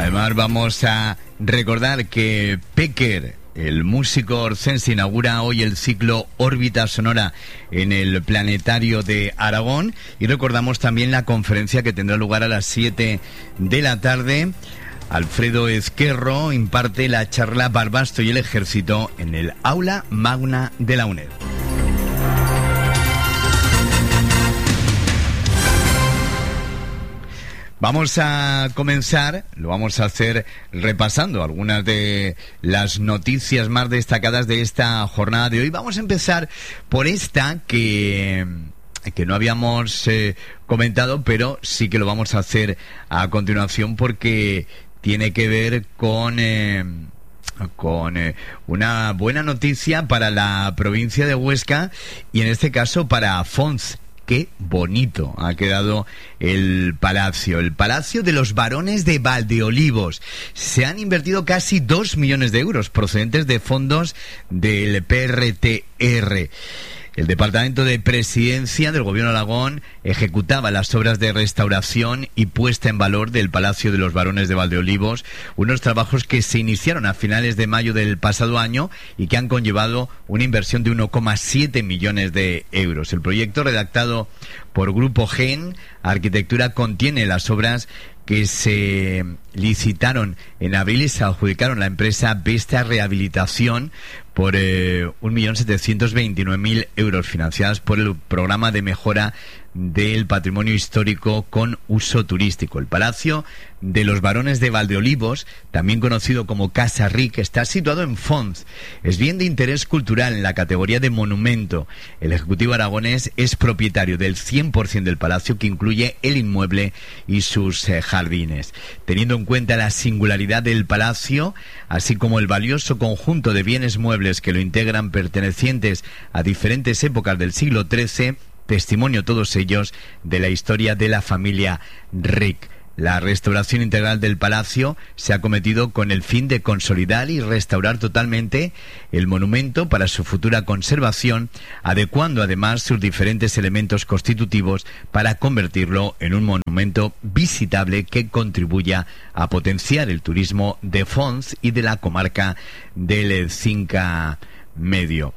Además vamos a recordar que Péquer, el músico orcense, inaugura hoy el ciclo Órbita Sonora en el Planetario de Aragón, y recordamos también la conferencia que tendrá lugar a las 7 de la tarde. Alfredo Ezquerro imparte la charla Barbasto y el Ejército en el Aula Magna de la UNED. Vamos a comenzar, lo vamos a hacer repasando algunas de las noticias más destacadas de esta jornada de hoy. Vamos a empezar por esta que no habíamos comentado, pero sí que lo vamos a hacer a continuación porque tiene que ver con una buena noticia para la provincia de Huesca y en este caso para Fonz. Qué bonito ha quedado el Palacio de los Barones de Valdeolivos. Se han invertido casi 2 millones de euros procedentes de fondos del PRTR. El Departamento de Presidencia del Gobierno de Aragón ejecutaba las obras de restauración y puesta en valor del Palacio de los Barones de Valdeolivos, unos trabajos que se iniciaron a finales de mayo del pasado año y que han conllevado una inversión de 1,7 millones de euros. El proyecto, redactado por Grupo GEN Arquitectura, contiene las obras que se licitaron en abril y se adjudicaron a la empresa Vesta Rehabilitación por 1.729.000 euros, financiadas por el programa de mejora del patrimonio histórico con uso turístico. El Palacio de los Barones de Valdeolivos, también conocido como Casa Ric, está situado en Fonz. Es bien de interés cultural en la categoría de monumento. El Ejecutivo aragonés es propietario del 100% del palacio, que incluye el inmueble y sus jardines. Teniendo en cuenta la singularidad del palacio, así como el valioso conjunto de bienes muebles que lo integran, pertenecientes a diferentes épocas del siglo XIII, testimonio todos ellos de la historia de la familia Ric. La restauración integral del palacio se ha cometido con el fin de consolidar y restaurar totalmente el monumento para su futura conservación, adecuando además sus diferentes elementos constitutivos para convertirlo en un monumento visitable que contribuya a potenciar el turismo de Fonz y de la comarca del Cinca Medio.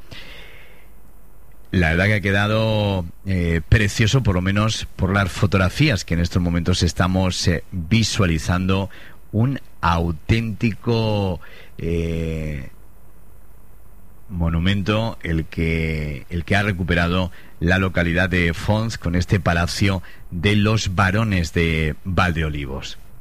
La verdad que ha quedado precioso, por lo menos por las fotografías que en estos momentos estamos visualizando. Un auténtico monumento el que ha recuperado la localidad de Fonz con este Palacio de los Barones de Valdeolivos.